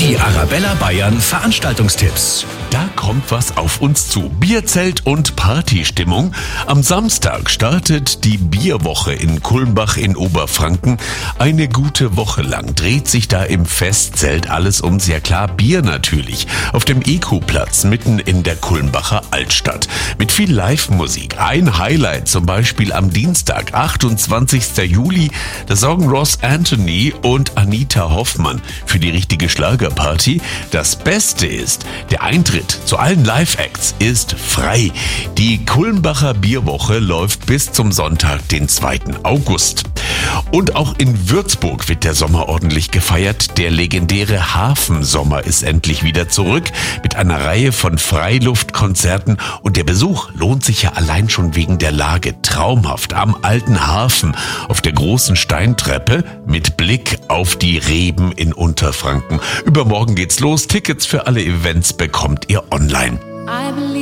Die Arabella Bayern Veranstaltungstipps. Da kommt was auf uns zu. Bierzelt und Partystimmung. Am Samstag startet die Bierwoche in Kulmbach in Oberfranken. Eine gute Woche lang dreht sich da im Festzelt alles um, sehr klar, Bier natürlich. Auf dem Eco-Platz mitten in der Kulmbacher Altstadt. Mit viel Live-Musik. Ein Highlight zum Beispiel am Dienstag, 28. Juli. Da sorgen Ross Anthony und Anita Hoffmann für die richtige Schlagerparty. Das Beste ist, der Eintritt zu allen Live-Acts ist frei. Die Kulmbacher Bierwoche läuft bis zum Sonntag, den 2. August. Und auch in Würzburg wird der Sommer ordentlich gefeiert. Der legendäre Hafensommer ist endlich wieder zurück mit einer Reihe von Freiluftkonzerten. Und der Besuch lohnt sich ja allein schon wegen der Lage. Traumhaft am alten Hafen auf der großen Steintreppe mit Blick auf die Reben in Unterfranken. Übermorgen geht's los. Tickets für alle Events bekommt ihr online.